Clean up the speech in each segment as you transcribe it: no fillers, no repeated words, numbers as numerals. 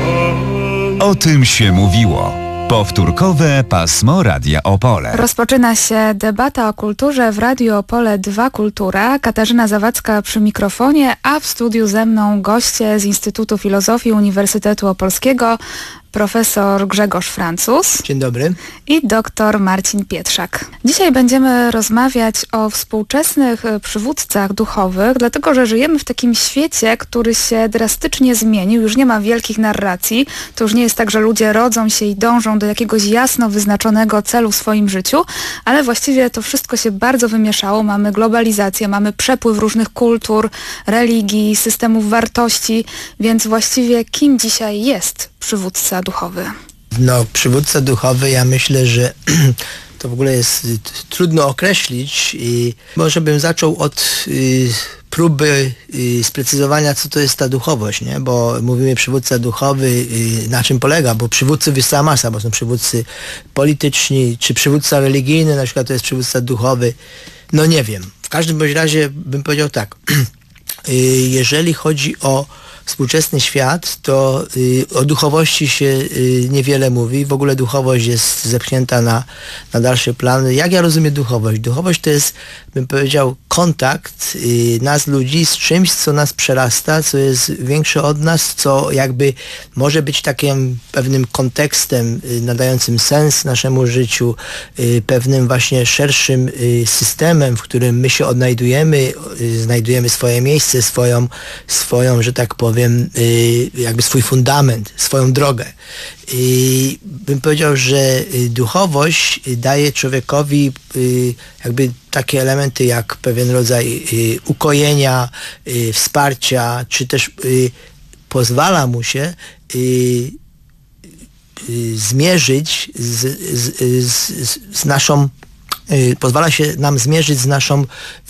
O tym się mówiło. Powtórkowe pasmo Radia Opole. Rozpoczyna się debata o kulturze w Radiu Opole 2 Kultura. Katarzyna Zawadzka przy mikrofonie, a w studiu ze mną goście z Instytutu Filozofii Uniwersytetu Opolskiego, profesor Grzegorz Francuz. Dzień dobry. I doktor Marcin Pietrzak. Dzisiaj będziemy rozmawiać o współczesnych przywódcach duchowych, dlatego że żyjemy w takim świecie, który się drastycznie zmienił. Już nie ma wielkich narracji. To już nie jest tak, że ludzie rodzą się i dążą do jakiegoś jasno wyznaczonego celu w swoim życiu, ale właściwie to wszystko się bardzo wymieszało. Mamy globalizację, mamy przepływ różnych kultur, religii, systemów wartości, więc właściwie kim dzisiaj jest przywódca duchowy? No, przywódca duchowy, ja myślę, że to w ogóle jest trudno określić i może bym zaczął od próby sprecyzowania, co to jest ta duchowość, nie? Bo mówimy przywódca duchowy, na czym polega, bo przywódców jest cała masa, bo są przywódcy polityczni, czy przywódca religijny, na przykład to jest przywódca duchowy, no nie wiem. W każdym bądź razie bym powiedział tak, jeżeli chodzi o współczesny świat, to o duchowości się niewiele mówi. W ogóle duchowość jest zepchnięta na dalszy plan. Jak ja rozumiem duchowość? Duchowość to jest, bym powiedział, kontakt nas ludzi z czymś, co nas przerasta, co jest większe od nas, co jakby może być takim pewnym kontekstem nadającym sens naszemu życiu, pewnym właśnie szerszym systemem, w którym my się odnajdujemy, znajdujemy swoje miejsce, swoją, że tak powiem, jakby swój fundament, swoją drogę. I bym powiedział, że duchowość daje człowiekowi jakby takie elementy jak pewien rodzaj ukojenia, wsparcia, czy też pozwala mu się zmierzyć z naszą, pozwala się nam zmierzyć z naszą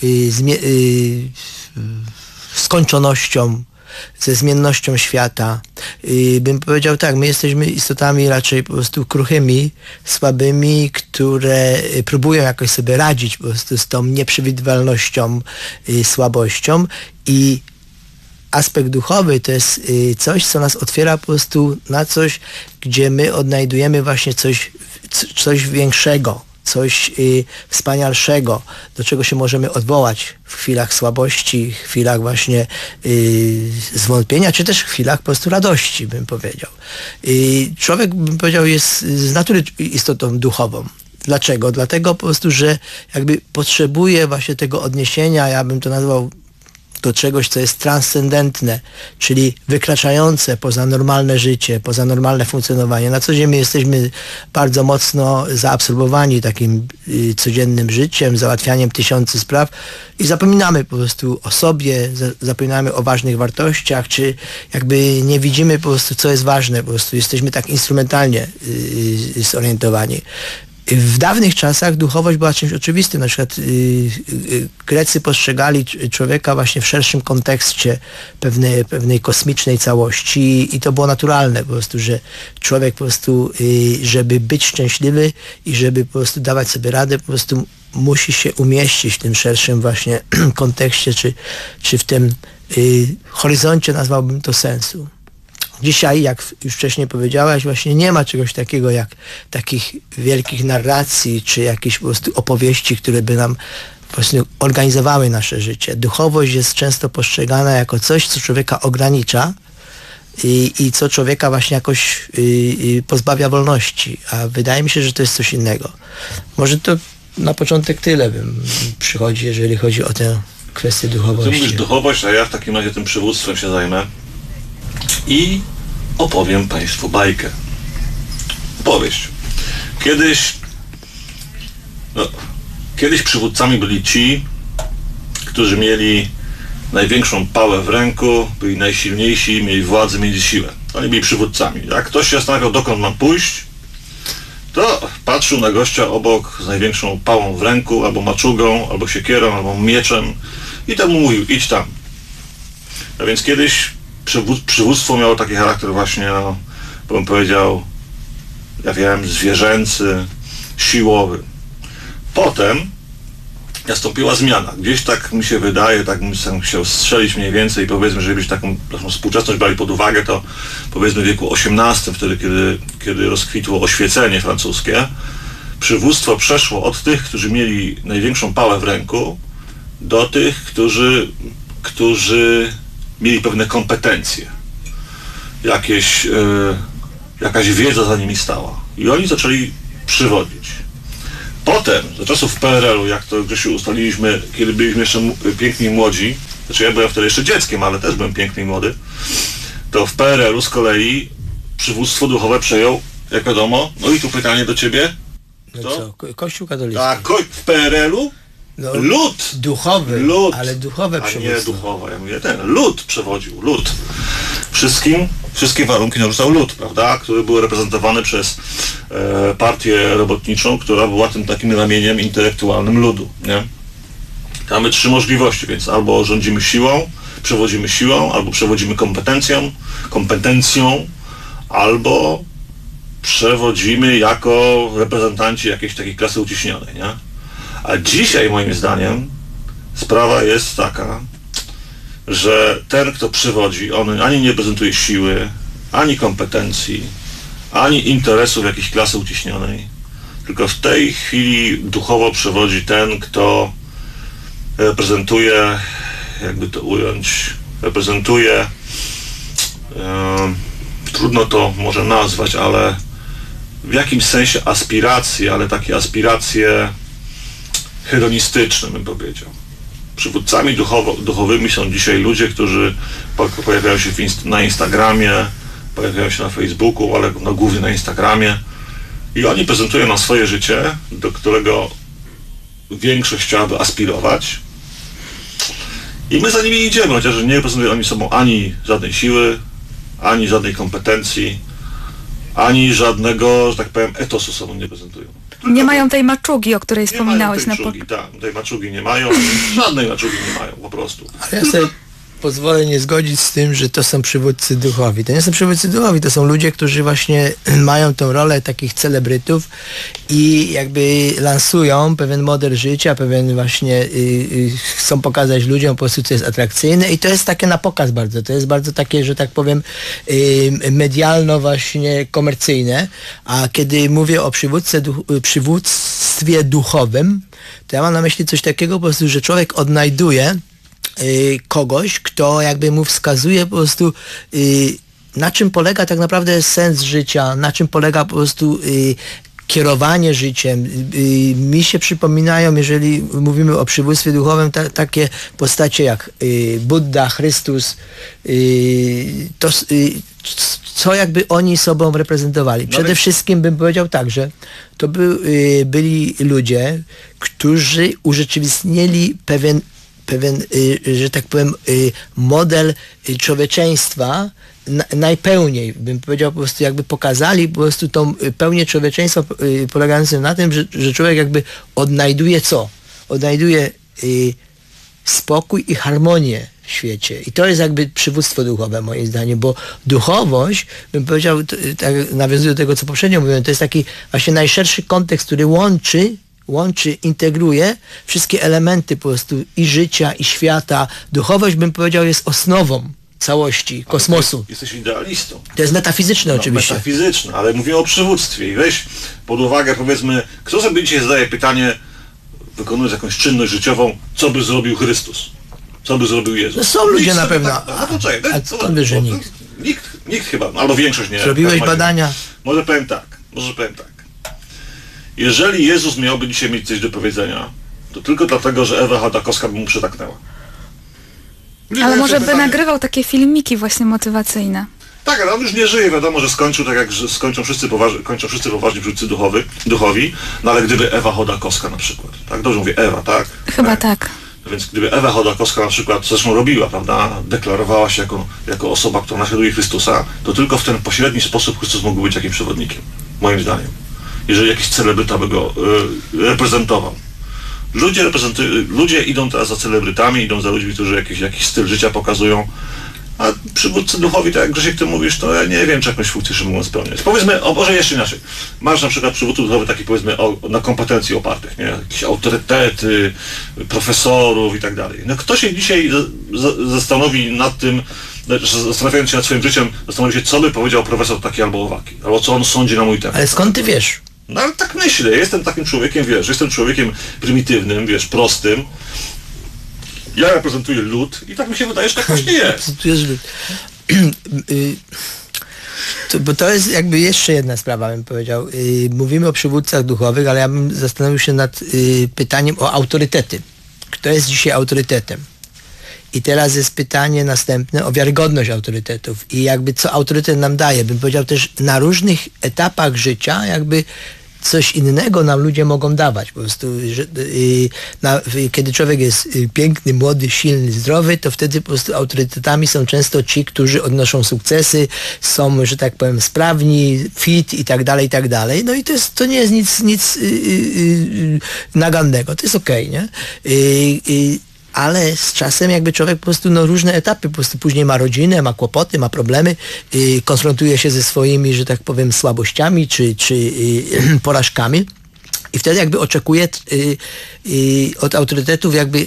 skończonością, ze zmiennością świata. Bym powiedział tak, my jesteśmy istotami raczej po prostu kruchymi, słabymi, które próbują jakoś sobie radzić po prostu z tą nieprzewidywalnością, słabością, i aspekt duchowy to jest coś, co nas otwiera po prostu na coś, gdzie my odnajdujemy właśnie coś większego, coś wspanialszego, do czego się możemy odwołać w chwilach słabości, w chwilach właśnie zwątpienia, czy też w chwilach po prostu radości, bym powiedział. Człowiek, bym powiedział, jest z natury istotą duchową. Dlaczego? Dlatego po prostu, że jakby potrzebuje właśnie tego odniesienia, ja bym to nazwał, do czegoś, co jest transcendentne, czyli wykraczające poza normalne życie, poza normalne funkcjonowanie. Na co dzień my jesteśmy bardzo mocno zaabsorbowani takim codziennym życiem, załatwianiem tysięcy spraw i zapominamy po prostu o sobie, zapominamy o ważnych wartościach, czy jakby nie widzimy po prostu, co jest człowiek, po prostu jesteśmy tak instrumentalnie zorientowani. W dawnych czasach duchowość była czymś oczywistym. Na przykład Grecy postrzegali człowieka właśnie w szerszym kontekście pewnej kosmicznej całości i to było naturalne po prostu, że człowiek po prostu, żeby być szczęśliwy i żeby po prostu dawać sobie radę, po prostu musi się umieścić w tym szerszym właśnie kontekście, czy w tym horyzoncie, nazwałbym to, sensu. Dzisiaj, jak już wcześniej powiedziałaś, właśnie nie ma czegoś takiego jak takich wielkich narracji, czy jakichś po prostu opowieści, które by nam po prostu organizowały nasze życie. Duchowość jest często postrzegana jako coś, co człowieka ogranicza i co człowieka właśnie jakoś pozbawia wolności, a wydaje mi się, że to jest coś innego. Może to na początek tyle przychodzi, jeżeli chodzi o tę kwestię duchowości. Ty mówisz duchowość, a ja w takim razie tym przywództwem się zajmę i opowiem Państwu bajkę. Opowieść. Kiedyś przywódcami byli ci, którzy mieli największą pałę w ręku, byli najsilniejsi, mieli władzę, mieli siłę. Oni byli przywódcami. Jak ktoś się zastanawiał, dokąd mam pójść, to patrzył na gościa obok z największą pałą w ręku, albo maczugą, albo siekierą, albo mieczem i temu mówił, idź tam. A więc kiedyś przywództwo miało taki charakter właśnie, no, bym powiedział, ja wiem, zwierzęcy, siłowy. Potem, nastąpiła zmiana. Gdzieś tak mi się wydaje, tak bym sam chciał strzelić mniej więcej, powiedzmy, żebyś taką współczesność brali pod uwagę, to powiedzmy w wieku XVIII, wtedy kiedy rozkwitło oświecenie francuskie, przywództwo przeszło od tych, którzy mieli największą pałę w ręku, do tych, którzy mieli pewne kompetencje. Jakaś wiedza za nimi stała. I oni zaczęli przywodzić. Potem, za czasów PRL-u, jak to Grzesiu ustaliliśmy, kiedy byliśmy jeszcze piękni i młodzi, znaczy ja byłem wtedy jeszcze dzieckiem, ale też byłem piękny i młody, to w PRL-u z kolei przywództwo duchowe przejął, jak wiadomo, no i tu pytanie do ciebie. No co? Kościół katolicki. Tak, w PRL-u No, lud. Duchowy, lud, ale duchowe przywództwo. nie duchowe, ja mówię lud przewodził, lud. Wszystkie warunki narzucał lud, prawda, który był reprezentowany przez partię robotniczą, która była tym takim ramieniem intelektualnym ludu, nie? Mamy 3 możliwości, więc albo rządzimy siłą, albo przewodzimy kompetencją, albo przewodzimy jako reprezentanci jakiejś takiej klasy uciśnionej, nie? A dzisiaj moim zdaniem sprawa jest taka, że ten, kto przywodzi, on ani nie prezentuje siły, ani kompetencji, ani interesów jakiejś klasy uciśnionej, tylko w tej chwili duchowo przewodzi ten, kto reprezentuje, jakby to ująć, trudno to może nazwać, ale w jakimś sensie aspiracje, ale takie aspiracje hedonistyczne, bym powiedział. Przywódcami duchowymi są dzisiaj ludzie, którzy pojawiają się na Instagramie, pojawiają się na Facebooku, ale no, głównie na Instagramie i oni prezentują nam swoje życie, do którego większość chciałaby aspirować i my za nimi idziemy, chociaż nie prezentują oni sobą ani żadnej siły, ani żadnej kompetencji, ani żadnego, że tak powiem, etosu sobą nie prezentują. Nie mają tej maczugi, o której wspominałeś na początku. Tak, tej maczugi nie mają, żadnej maczugi nie mają, po prostu. Ale ja sobie pozwolę nie zgodzić z tym, że to są przywódcy duchowi. To nie są przywódcy duchowi, to są ludzie, którzy właśnie mają tą rolę takich celebrytów i jakby lansują pewien model życia, pewien właśnie chcą pokazać ludziom po prostu, co jest atrakcyjne i to jest takie na pokaz bardzo. To jest bardzo takie, że tak powiem, medialno właśnie komercyjne, a kiedy mówię o przywództwie duchowym, to ja mam na myśli coś takiego po prostu, że człowiek odnajduje kogoś, kto jakby mu wskazuje po prostu na czym polega tak naprawdę sens życia, na czym polega po prostu kierowanie życiem. Mi się przypominają, jeżeli mówimy o przywództwie duchowym, takie postacie jak Buddha, Chrystus, co jakby oni sobą reprezentowali. Przede wszystkim bym powiedział tak, że to byli ludzie, którzy urzeczywistnili pewien, że tak powiem, model człowieczeństwa najpełniej, bym powiedział, po prostu jakby pokazali po prostu tą pełnię człowieczeństwa polegającą na tym, że człowiek jakby odnajduje co? Odnajduje spokój i harmonię w świecie. I to jest jakby przywództwo duchowe moim zdaniem, bo duchowość, bym powiedział, tak nawiązuję do tego, co poprzednio mówiłem, to jest taki właśnie najszerszy kontekst, który łączy, integruje wszystkie elementy po prostu i życia, i świata. Duchowość, bym powiedział, jest osnową całości kosmosu. Jesteś idealistą. To jest metafizyczne oczywiście. Metafizyczne, ale mówię o przywództwie i weź pod uwagę, powiedzmy, kto sobie dzisiaj zadaje pytanie, wykonując jakąś czynność życiową, co by zrobił Chrystus? Co by zrobił Jezus? No są ludzie na pewno. No to czekaj, a skąd wiesz, że nikt? Nikt chyba, albo większość nie. Zrobiłeś badania? Może powiem tak. Jeżeli Jezus miałby dzisiaj mieć coś do powiedzenia, to tylko dlatego, że Ewa Chodakowska by mu przytaknęła. Ale może by nagrywał takie filmiki właśnie motywacyjne. Tak, ale on już nie żyje, wiadomo, że skończył tak jak kończą wszyscy poważni przywódcy duchowi, no ale gdyby Ewa Chodakowska na przykład, tak, dobrze mówię, Ewa, tak? Chyba tak. No więc gdyby Ewa Chodakowska na przykład, zresztą robiła, prawda, deklarowała się jako osoba, która naśladuje Chrystusa, to tylko w ten pośredni sposób Chrystus mógł być takim przewodnikiem, moim zdaniem. Jeżeli jakiś celebryta by go reprezentował. Ludzie idą teraz za celebrytami, idą za ludźmi, którzy jakiś styl życia pokazują, A przywódcy duchowi, tak jak Grzesiek ty mówisz, to ja nie wiem, czy jakąś funkcję jeszcze mogą spełniać. Powiedzmy, może jeszcze inaczej. Masz na przykład przywódców duchowych takich, powiedzmy, na kompetencji opartych, nie? Jakieś autorytety, profesorów i tak dalej. No kto się dzisiaj zastanowi nad tym, zastanawiając się nad swoim życiem, zastanowi się, co by powiedział profesor taki albo owaki, albo co on sądzi na mój temat. Ale skąd ty wiesz? No ale tak myślę, jestem takim człowiekiem, wiesz, jestem człowiekiem prymitywnym, wiesz, prostym. Ja reprezentuję lud i tak mi się wydaje, że tak właśnie jest. Reprezentujesz lud. Bo to jest jakby jeszcze jedna sprawa, bym powiedział. Mówimy o przywódcach duchowych, ale ja bym zastanowił się nad pytaniem o autorytety. Kto jest dzisiaj autorytetem? I teraz jest pytanie następne o wiarygodność autorytetów i jakby co autorytet nam daje. Bym powiedział też na różnych etapach życia jakby coś innego nam ludzie mogą dawać. Po prostu, kiedy człowiek jest piękny, młody, silny, zdrowy, to wtedy po prostu autorytetami są często ci, którzy odnoszą sukcesy, są, że tak powiem, sprawni, fit i tak dalej, i tak dalej. No i to nie jest nic nagannego, to jest okej, nie? Ale z czasem jakby człowiek po prostu różne etapy, po prostu później ma rodzinę, ma kłopoty, ma problemy, konfrontuje się ze swoimi, że tak powiem, słabościami czy porażkami i wtedy jakby oczekuje od autorytetów jakby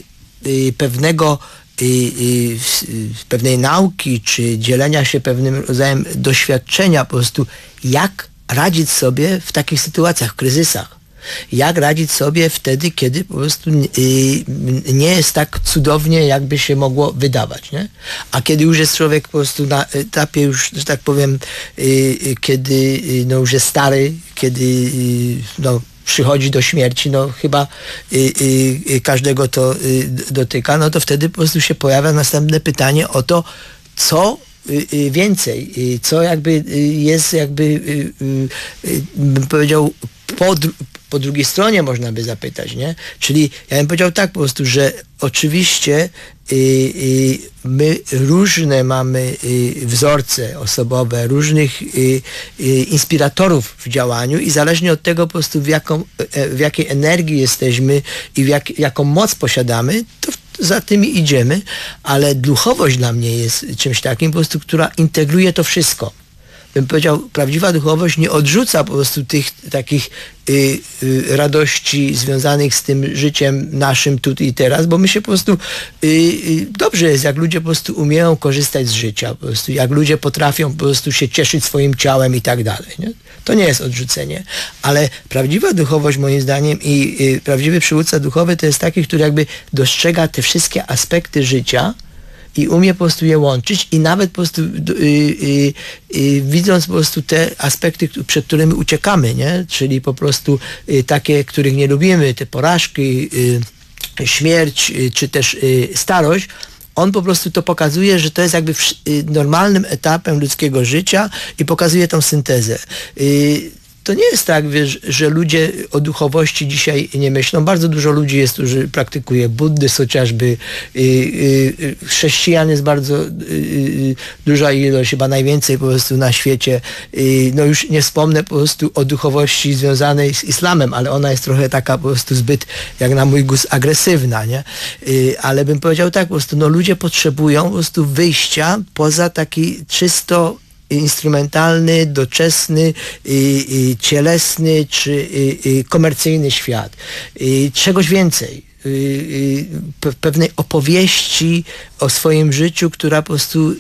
pewnej nauki czy dzielenia się pewnym rodzajem doświadczenia po prostu, jak radzić sobie w takich sytuacjach, w kryzysach. Jak radzić sobie wtedy, kiedy po prostu nie jest tak cudownie, jakby się mogło wydawać, nie? A kiedy już jest człowiek po prostu na etapie już, że tak powiem, kiedy już jest stary, kiedy przychodzi do śmierci, chyba każdego to dotyka, no to wtedy po prostu się pojawia następne pytanie o to, co więcej, co jakby jest jakby, bym powiedział, po drugiej stronie można by zapytać, nie? Czyli ja bym powiedział tak po prostu, że oczywiście my różne mamy wzorce osobowe, różnych inspiratorów w działaniu i zależnie od tego po prostu w jakiej energii jesteśmy i jaką moc posiadamy, to za tymi idziemy, ale duchowość dla mnie jest czymś takim po prostu, która integruje to wszystko. Bym powiedział, prawdziwa duchowość nie odrzuca po prostu tych takich radości związanych z tym życiem naszym tutaj i teraz, bo my się po prostu dobrze jest, jak ludzie po prostu umieją korzystać z życia, po prostu jak ludzie potrafią po prostu się cieszyć swoim ciałem i tak dalej, nie? To nie jest odrzucenie, ale prawdziwa duchowość moim zdaniem i prawdziwy przywódca duchowy to jest taki, który jakby dostrzega te wszystkie aspekty życia i umie po prostu je łączyć i nawet po prostu widząc po prostu te aspekty, przed którymi uciekamy, nie? Czyli po prostu takie, których nie lubimy, te porażki, śmierć, czy też starość, on po prostu to pokazuje, że to jest jakby normalnym etapem ludzkiego życia i pokazuje tą syntezę. To nie jest tak, wiesz, że ludzie o duchowości dzisiaj nie myślą. Bardzo dużo ludzi jest, którzy praktykuje buddyzm, chociażby chrześcijan jest bardzo duża ilość, chyba najwięcej po prostu na świecie. No już nie wspomnę po prostu o duchowości związanej z islamem, ale ona jest trochę taka po prostu zbyt, jak na mój gust, agresywna, nie? Ale bym powiedział tak, po prostu ludzie potrzebują po prostu wyjścia poza taki czysto instrumentalny, doczesny, cielesny czy komercyjny świat. Czegoś więcej. Pewnej opowieści o swoim życiu, która po prostu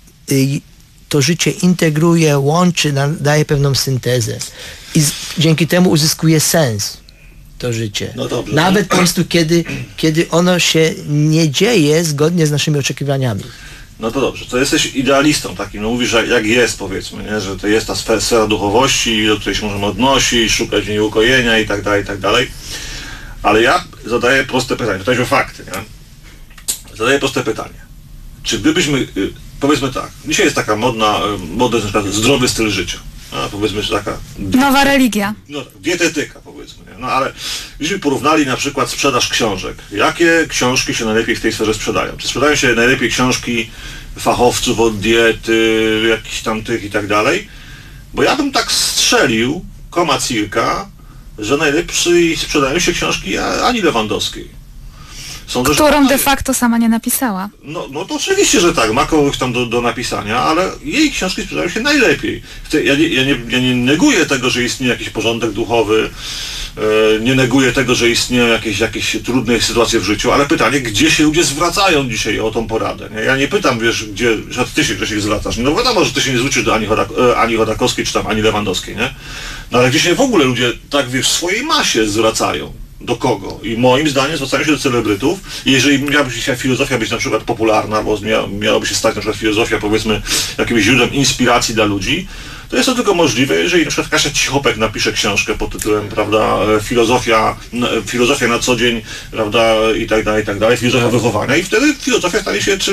to życie integruje, łączy, daje pewną syntezę. I dzięki temu uzyskuje sens to życie. No dobrze. Nawet po prostu kiedy ono się nie dzieje zgodnie z naszymi oczekiwaniami. No to dobrze, to jesteś idealistą takim, no mówisz, że jak jest, powiedzmy, nie? Że to jest ta sfera duchowości, do której się możemy odnosić, szukać w niej ukojenia i tak dalej, ale ja zadaję proste pytanie, pytałeś o fakty, nie? Zadaję proste pytanie. Czy gdybyśmy, powiedzmy tak, dzisiaj jest taka modny na przykład zdrowy styl życia, powiedzmy, że taka... Nowa religia. No, dietetyka, powiedzmy, nie? No ale gdybyśmy porównali na przykład sprzedaż książek, jakie książki się najlepiej w tej sferze sprzedają? Czy sprzedają się najlepiej książki fachowców od diety, jakichś tam tych i tak dalej? Bo ja bym tak strzelił, koma cirka, że najlepiej sprzedają się książki Ani Lewandowskiej. Sądzę, że Którą ona de facto sama nie napisała. No to oczywiście, że tak, ma kogoś tam do napisania, ale jej książki sprzedają się najlepiej. Ja nie neguję tego, że istnieje jakiś porządek duchowy, nie neguję tego, że istnieją jakieś trudne sytuacje w życiu, ale pytanie, gdzie się ludzie zwracają dzisiaj o tą poradę? Nie? Ja nie pytam, wiesz, że ty się Grzesiek zwracasz. No wiadomo, że ty się nie zwrócisz do Ani Chodakowskiej czy tam Ani Lewandowskiej, nie? No ale gdzie się w ogóle ludzie tak, wiesz, w swojej masie zwracają? Do kogo? I moim zdaniem zwracają się do celebrytów. I jeżeli miałaby się filozofia być na przykład popularna, bo miałaby się stać na przykład filozofia, powiedzmy, jakimś źródłem inspiracji dla ludzi, to jest to tylko możliwe, jeżeli na przykład Kasia Cichopek napisze książkę pod tytułem, prawda, filozofia na co dzień, prawda, i tak dalej, filozofia wychowania, i wtedy filozofia stanie się